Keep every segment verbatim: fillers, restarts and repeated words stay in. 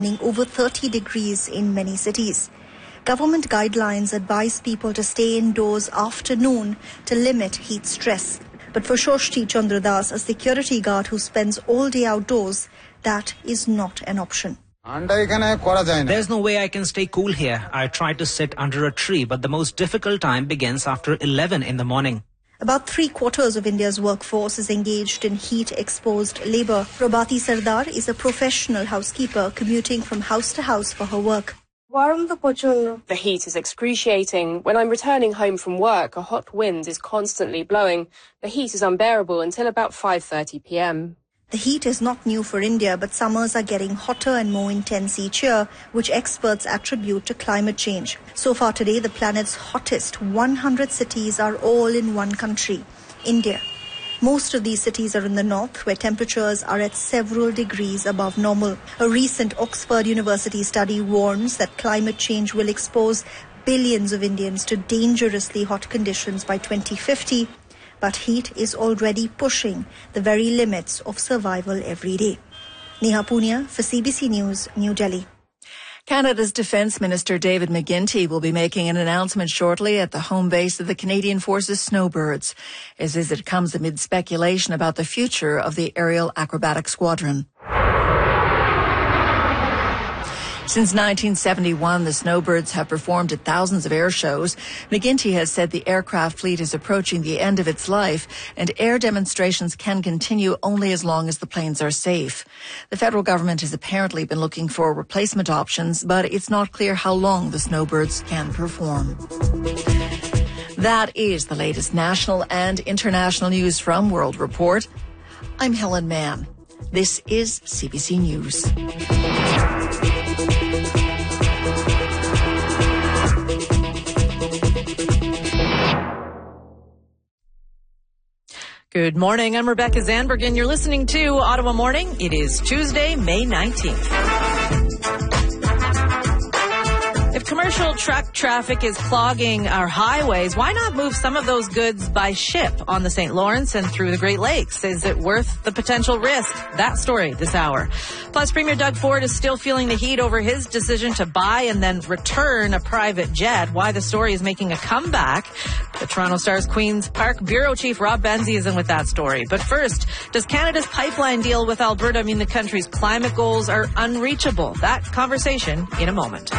over thirty degrees in many cities. Government guidelines advise people to stay indoors after noon to limit heat stress. But for Shoshti Chandradas, a security guard who spends all day outdoors, that is not an option. There's no way I can stay cool here. I tried to sit under a tree, but the most difficult time begins after eleven in the morning. About three quarters of India's workforce is engaged in heat-exposed labour. Prabhati Sardar is a professional housekeeper commuting from house to house for her work. The heat is excruciating. When I'm returning home from work, a hot wind is constantly blowing. The heat is unbearable until about five thirty p.m. The heat is not new for India, but summers are getting hotter and more intense each year, which experts attribute to climate change. So far today, the planet's hottest one hundred cities are all in one country, India. Most of these cities are in the north, where temperatures are at several degrees above normal. A recent Oxford University study warns that climate change will expose billions of Indians to dangerously hot conditions by twenty fifty. But heat is already pushing the very limits of survival every day. Neha Punia for C B C News, New Delhi. Canada's Defence Minister David McGuinty will be making an announcement shortly at the home base of the Canadian Forces Snowbirds. His visit comes amid speculation about the future of the Aerial Acrobatic Squadron. Since nineteen seventy-one, the Snowbirds have performed at thousands of air shows. McGuinty has said the aircraft fleet is approaching the end of its life, and air demonstrations can continue only as long as the planes are safe. The federal government has apparently been looking for replacement options, but it's not clear how long the Snowbirds can perform. That is the latest national and international news from World Report. I'm Helen Mann. This is C B C News. Good morning. I'm Rebecca Zandberg, and you're listening to Ottawa Morning. It is Tuesday, May nineteenth. If commercial truck traffic is clogging our highways, why not move some of those goods by ship on the Saint Lawrence and through the Great Lakes? Is it worth the potential risk? That story this hour. Plus, Premier Doug Ford is still feeling the heat over his decision to buy and then return a private jet. Why the story is making a comeback. The Toronto Star's Queen's Park Bureau Chief Rob Benzie is in with that story. But first, does Canada's pipeline deal with Alberta mean the country's climate goals are unreachable? That conversation in a moment.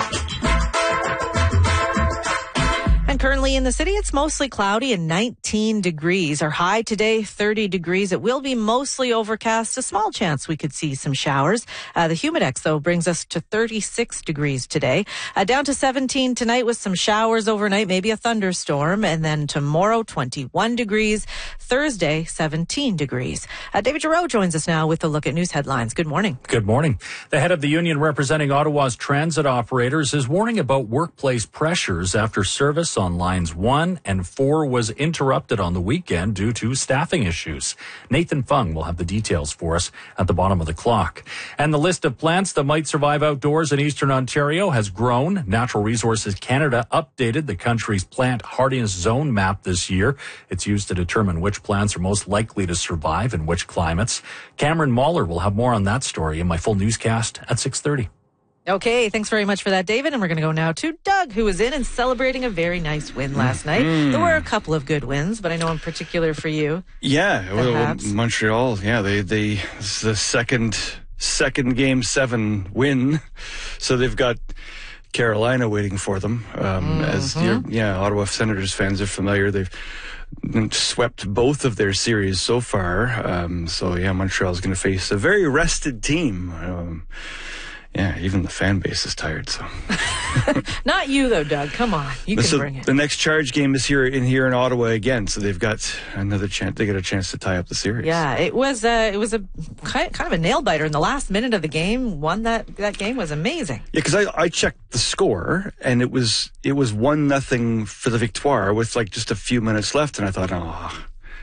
And currently in the city, it's mostly cloudy and nineteen degrees. Our high today, thirty degrees. It will be mostly overcast. A small chance we could see some showers. Uh, the Humidex, though, brings us to thirty-six degrees today. Uh, down to seventeen tonight with some showers overnight, maybe a thunderstorm. And then tomorrow, twenty-one degrees. Thursday, seventeen degrees. Uh, David Giroux joins us now with a look at news headlines. Good morning. Good morning. The head of the union representing Ottawa's transit operators is warning about workplace pressures after service on lines one and four was interrupted on the weekend due to staffing issues. Nathan Fung will have the details for us at the bottom of the clock. And the list of plants that might survive outdoors in eastern Ontario has grown. Natural Resources Canada updated the country's plant hardiness zone map this year. It's used to determine which plants are most likely to survive in which climates. Cameron Mahler will have more on that story in my full newscast at six thirty. Okay, thanks very much for that, David. And we're going to go now to Doug, who was in and celebrating a very nice win last night. Mm. There were a couple of good wins, but I know in particular for you. Yeah, well, Montreal, yeah, they, they, this is the second, second game seven win. So they've got Carolina waiting for them. Um, mm-hmm. As your, yeah, Ottawa Senators fans are familiar, they've swept both of their series so far. Um, so yeah, Montreal's going to face a very rested team. Um, Yeah, even the fan base is tired. So, not you though, Doug. Come on, you can so bring it. The next Charge game is here in here in Ottawa again, so they've got another chance. They get a chance to tie up the series. Yeah, it was uh, it was a kind of a nail biter in the last minute of the game. One that that game was amazing. Yeah, because I, I checked the score and it was it was one nothing for the Victoire with like just a few minutes left, and I thought, oh.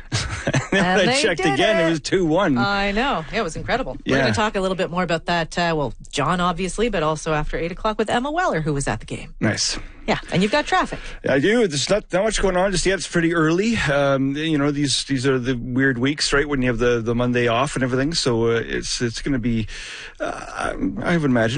when And I checked again, it. it was two one. I know. It was incredible. Yeah. We're going to talk a little bit more about that. Uh, well, John, obviously, but also after eight o'clock with Emma Weller, who was at the game. Nice. Yeah, and you've got traffic. I do. There's not that much going on just yet. It's pretty early. Um, you know, these these are the weird weeks, right, when you have the, the Monday off and everything. So uh, it's it's going to be, uh, I would imagine,